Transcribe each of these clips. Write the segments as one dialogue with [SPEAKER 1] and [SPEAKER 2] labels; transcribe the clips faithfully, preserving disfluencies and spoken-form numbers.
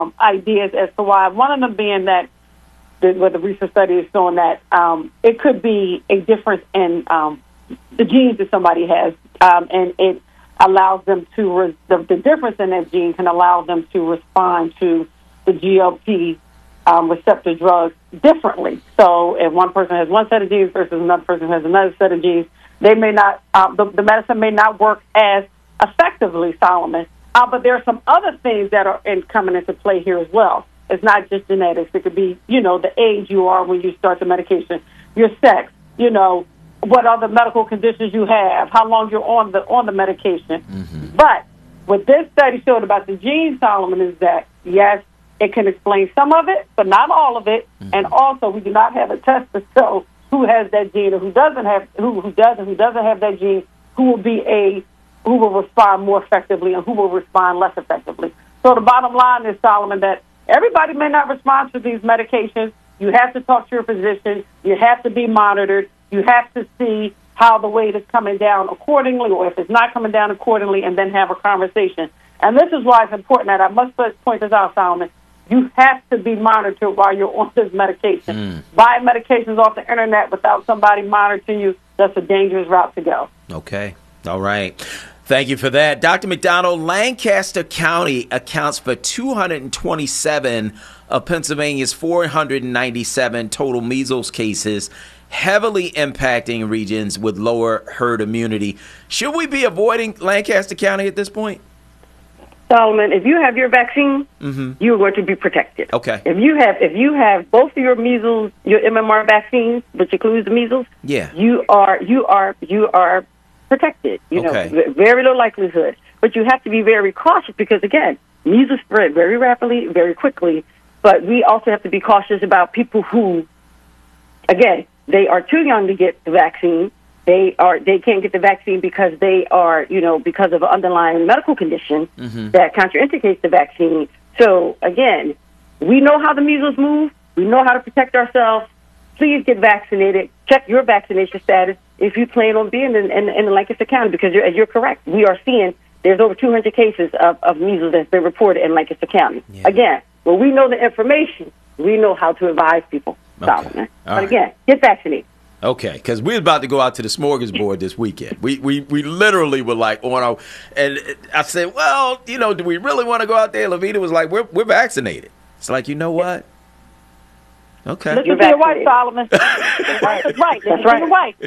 [SPEAKER 1] um, ideas as to why. One of them being that the, what the recent study is showing that um, it could be a difference in um, the genes that somebody has, um, and it allows them to, re- the, the difference in that gene can allow them to respond to the G L P um, receptor drugs differently. So if one person has one set of genes versus another person has another set of genes, they may not, uh, the, the medicine may not work as effectively, Solomon. Uh, but there are some other things that are in, coming into play here as well. It's not just genetics. It could be, you know, the age you are when you start the medication, your sex, you know, what other medical conditions you have, how long you're on the on the medication. Mm-hmm. But what this study showed about the gene, Solomon, is that, yes, it can explain some of it, but not all of it. Mm-hmm. And also, we do not have a test to show who has that gene or who doesn't have who who does and who doesn't have that gene, who will be a who will respond more effectively and who will respond less effectively. So the bottom line is, Solomon, that everybody may not respond to these medications. You have to talk to your physician. You have to be monitored. You have to see how the weight is coming down accordingly, or if it's not coming down accordingly, and then have a conversation. And this is why it's important that I must point this out, Solomon. You have to be monitored while you're on this medication. Mm. Buying medications off the internet without somebody monitoring you, that's a dangerous route to go.
[SPEAKER 2] Okay. All right. Thank you for that. Doctor McDonald, Lancaster County accounts for two hundred twenty-seven of Pennsylvania's four hundred ninety-seven total measles cases, heavily impacting regions with lower herd immunity. Should we be avoiding Lancaster County at this point?
[SPEAKER 3] Solomon, if you have your vaccine, mm-hmm. you are going to be protected.
[SPEAKER 2] Okay.
[SPEAKER 3] If you have if you have both of your measles, your M M R vaccines, which includes the measles,
[SPEAKER 2] yeah.
[SPEAKER 3] you are you are you are protected. You
[SPEAKER 2] okay.
[SPEAKER 3] know, very low likelihood. But you have to be very cautious because, again, measles spread very rapidly, very quickly. But we also have to be cautious about people who, again, they are too young to get the vaccine. They are they can't get the vaccine because they are, you know, because of an underlying medical condition mm-hmm. that contraindicates the vaccine. So, again, we know how the measles move. We know how to protect ourselves. Please get vaccinated. Check your vaccination status if you plan on being in, in, in Lancaster County, because you're, you're correct. We are seeing there's over two hundred cases of, of measles that's been reported in Lancaster County. Yeah. Again, when we know the information, we know how to advise people.
[SPEAKER 2] Okay.
[SPEAKER 3] Solomon. But right. again, get vaccinated.
[SPEAKER 2] Okay, because we're about to go out to the smorgasbord this weekend. We we we literally were like on our, and I said, well, you know, do we really want to go out there? Lavita was like, we're we're vaccinated. It's like, you know what? Okay.
[SPEAKER 1] Listen to your wife, Solomon. That's right. That's right. That's right. Your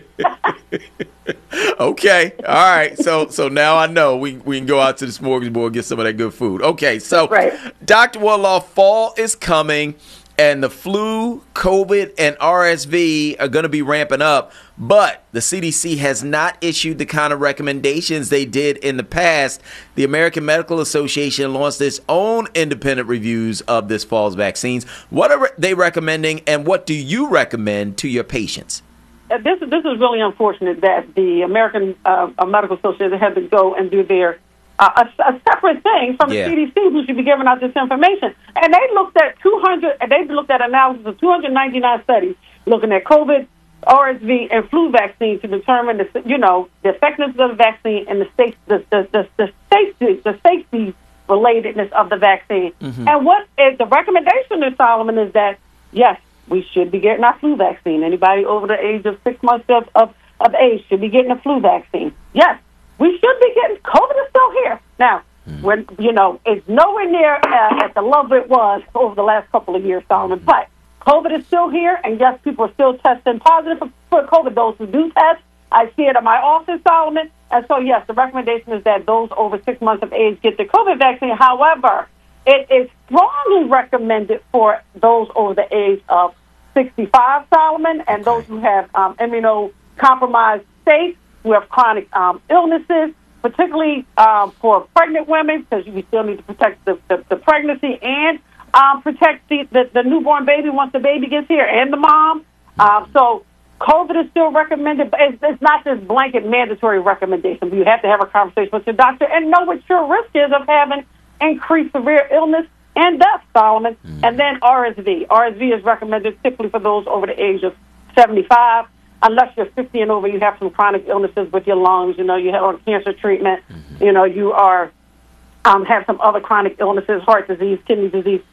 [SPEAKER 1] wife.
[SPEAKER 2] Okay. All right. So so now I know we we can go out to the smorgasbord and get some of that good food. Okay. So
[SPEAKER 3] right.
[SPEAKER 2] Doctor Wardlaw, fall is coming. And the flu, COVID, and R S V are going to be ramping up. But the C D C has not issued the kind of recommendations they did in the past. The American Medical Association launched its own independent reviews of this fall's vaccines. What are they recommending, and what do you recommend to your patients?
[SPEAKER 1] Uh, this, this is really unfortunate that the American uh, Medical Association had to go and do their Uh, a, a separate thing from the
[SPEAKER 2] yeah.
[SPEAKER 1] C D C, who should be giving out this information. And they looked at two hundred, and they looked at analysis of two hundred ninety-nine studies looking at COVID, R S V, and flu vaccine to determine the, you know, the effectiveness of the vaccine and the safe, the, the, the, the safety, the safety relatedness of the vaccine. Mm-hmm. And what is the recommendation to Solomon is that yes, we should be getting our flu vaccine. Anybody over the age of six months of of, of age should be getting a flu vaccine. Yes. We should be getting, COVID is still here. Now, mm. when, you know, it's nowhere near uh, at the level it was over the last couple of years, Solomon, but COVID is still here, and yes, people are still testing positive for, for COVID. Those who do test, I see it at my office, Solomon, and so, yes, the recommendation is that those over six months of age get the COVID vaccine. However, it is strongly recommended for those over the age of sixty-five, Solomon, and
[SPEAKER 2] okay.
[SPEAKER 1] those who have um, immunocompromised states, who have chronic um, illnesses, particularly um, for pregnant women, because we still need to protect the, the, the pregnancy and um, protect the, the, the newborn baby once the baby gets here, and the mom. Um, so COVID is still recommended, but it's, it's not this blanket mandatory recommendation. But you have to have a conversation with your doctor and know what your risk is of having increased severe illness and death, Solomon. Mm-hmm. And then R S V. R S V is recommended typically for those over the age of seventy-five. Unless you're fifty and over, you have some chronic illnesses with your lungs, you know, you have on cancer treatment, mm-hmm. you know, you are um, have some other chronic illnesses, heart disease, kidney disease,